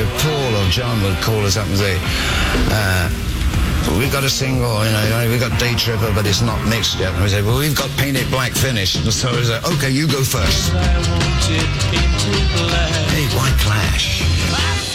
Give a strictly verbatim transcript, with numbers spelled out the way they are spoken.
So Paul or John would call us up and say, uh, we've got a single, you know, we've got Day Tripper, but it's not mixed yet. And we say, well, we've got Paint It Black finished. And so we say, okay, you go first. Hey, why Clash?